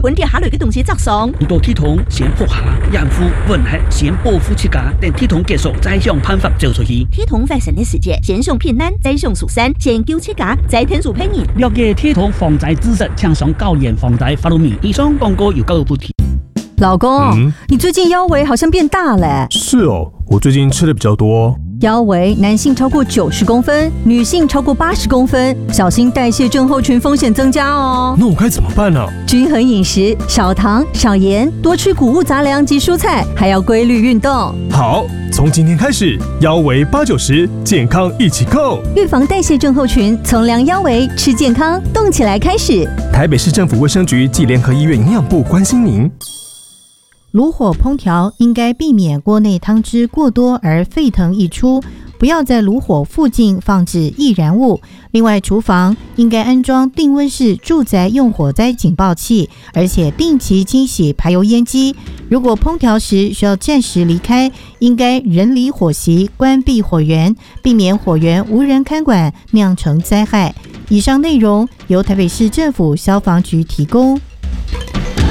本地下类嘅东西作爽。 遇到铁桶先扑下，然后混合先保护自家，等铁桶结束再想办法走出去。 铁桶发生的事件，先上平安，再上蜀山，先救自家，再天助别人。 了解铁桶防灾知识，请上高研防灾法律面。以上广告由教育部提。 老公，你最近腰围好像变大了。 是哦，我最近吃的比较多。 腰围男性超过90公分，女性超过80公分，小心代谢症候群风险增加哦。 那我该怎么办呢？ 均衡饮食，少糖少盐，多吃谷物杂粮及蔬菜，还要规律运动。 好，从今天开始，腰围80-90，健康一起扣。 预防代谢症候群，从量腰围，吃健康，动起来开始。 台北市政府卫生局暨联合医院营养部关心您。 炉火烹调应该避免锅内汤汁过多而沸腾溢出，不要在炉火附近放置易燃物。另外，厨房应该安装定温式住宅用火灾警报器，而且定期清洗排油烟机。如果烹调时需要暂时离开，应该人离火席，关闭火源，避免火源无人看管，酿成灾害。以上内容由台北市政府消防局提供。